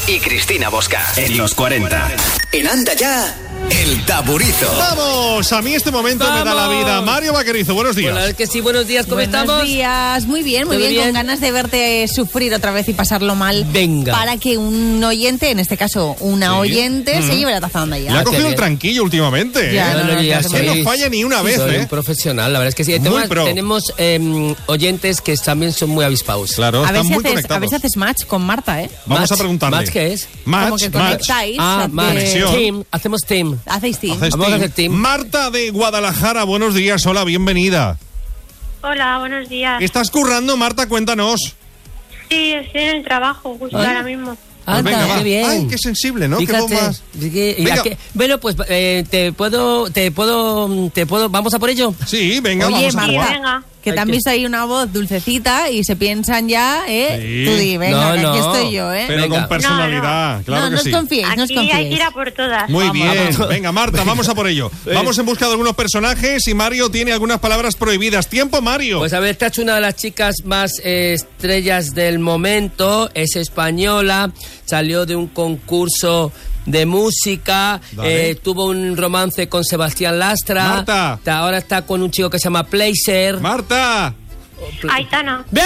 y Cristina Bosca. En los 40. En Anda Ya, El Taburizo. ¡Vamos! A mí este momento me da la vida. Mario Vaquerizo, buenos días. Hola, que sí, buenos días, ¿cómo estamos? Buenos días, muy bien, con ganas de verte sufrir otra vez y pasarlo mal. Venga. Para que un oyente, en este caso una oyente, se lleve la taza donde ya. Le ha cogido el tranquillo últimamente. Ya, que no falla ni una vez, soy un profesional, la verdad es que sí. Tenemos oyentes que también son muy avispados. Claro, están muy conectados. A ver si haces match con Marta, ¿eh? Vamos a preguntarle. ¿Match qué es? Match, como que conectáis. match. Team, hacemos team. Hacéis team. Vamos a hacer team. Marta de Guadalajara, buenos días, hola, bienvenida. Hola, buenos días. ¿Estás currando, Marta? Cuéntanos. Sí, estoy en el trabajo justo ahora mismo. Pues venga, va. Qué bien. Ay, qué sensible, ¿no? Fíjate, Qué bombas. bueno, pues te puedo, ¿vamos a por ello? Sí, venga, Oye, vamos a Marta, jugar. Venga. que también soy una voz dulcecita y se piensan ya, Sí. Tú di, venga, No, que aquí no. estoy yo, Pero Venga. con personalidad, claro no que os sí. confíéis, no os Aquí hay que confíéis. ir a por todas. Muy Vamos. bien. Venga, Marta, vamos a por ello. Vamos en busca de algunos personajes y Mario tiene algunas palabras prohibidas. ¡Tiempo, Mario! Pues a ver, te ha hecho una de las chicas más estrellas del momento, es española, salió de un concurso de música, Dale. tuvo un romance con Sebastián Lastra. Marta. Ahora está con un chico que se llama Placer. ¡Marta! Aitana. ¡Bien!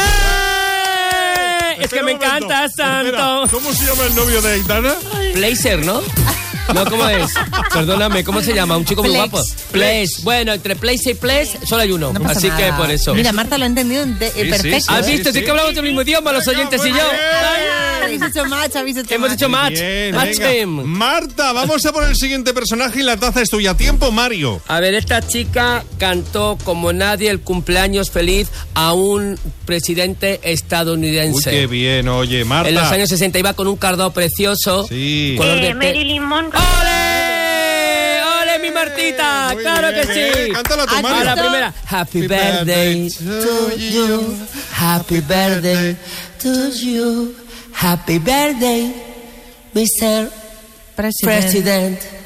Es Espera que me un momento. encanta, Santo. Espera, ¿cómo se llama el novio de Aitana? Placer, ¿no? No, ¿cómo es? Perdóname, ¿cómo se llama? Un chico muy Plex. guapo. Place. Bueno, entre Place y Place solo hay uno. No pasa Así nada. que por eso. Mira, Marta lo ha entendido perfecto. ¿Has sí, visto? sí. Sí que hablamos el mismo idioma, los oyentes y yo. Habéis hecho match, Hemos hecho match. Bien, Match venga. team. Marta, vamos a por el siguiente personaje y la taza es tuya. ¡Tiempo, Mario! A ver, esta chica cantó como nadie el cumpleaños feliz a un presidente estadounidense. Uy, qué bien, oye, Marta. En los años 60 iba con un cardado precioso. Sí. Color de Marilyn Monroe. ¡Ole! ¡Ole, mi Martita! Muy ¡Claro bien, que sí! Cántala tú, ¿Has Mario. A la visto? primera. Happy birthday to you. Happy birthday to you. Happy birthday, Mr. President.